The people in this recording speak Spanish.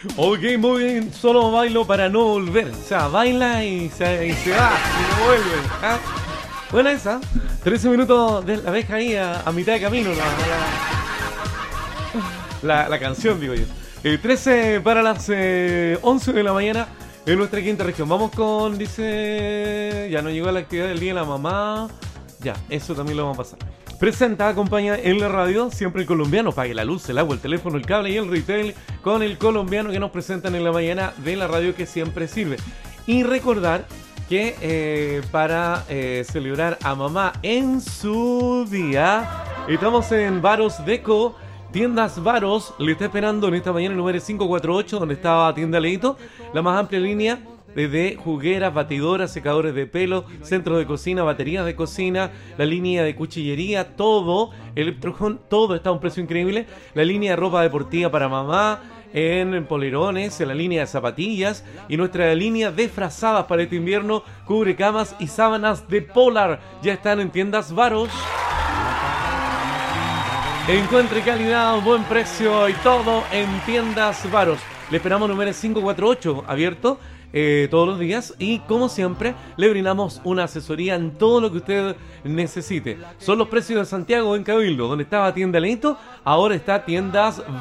Ok, muy bien, solo bailo para no volver. O sea, baila y se va, y no vuelve. ¿Ah? Buena esa. 13 minutos de la abeja ahí a mitad de camino. La canción, digo yo. 13 para las 11 de la mañana en nuestra quinta región. Vamos con, dice, ya no llegó a la actividad del día de la mamá. Ya, eso también lo vamos a pasar. Presenta, acompaña en la radio, siempre el colombiano. Pague la luz, el agua, el teléfono, el cable y el retail con el colombiano que nos presentan en la mañana de la radio que siempre sirve. Y recordar que para celebrar a mamá en su día, estamos en Varos Deco. Tiendas Varos le está esperando en esta mañana el número 548, donde estaba Tienda Leito, la más amplia línea desde jugueras, batidoras, secadores de pelo, centros de cocina, baterías de cocina, la línea de cuchillería, todo, electrojón, todo está a un precio increíble. La línea de ropa deportiva para mamá, en polerones, en la línea de zapatillas y nuestra línea de frazadas para este invierno, cubrecamas y sábanas de Polar. Ya están en Tiendas Varos. Encuentre calidad, buen precio y todo en Tiendas Varos. Le esperamos número 548 abierto todos los días y como siempre le brindamos una asesoría en todo lo que usted necesite. Son los precios de Santiago en Cabildo, donde estaba Tienda Leito, ahora está Tiendas